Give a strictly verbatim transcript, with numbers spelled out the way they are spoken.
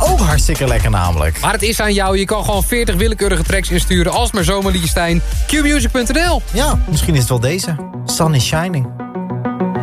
ook hartstikke lekker namelijk. Maar het is aan jou. Je kan gewoon veertig willekeurige tracks insturen. Als maar zomerliedjes zijn. Q music punt n l. Ja, misschien is het wel deze. Sun is Shining.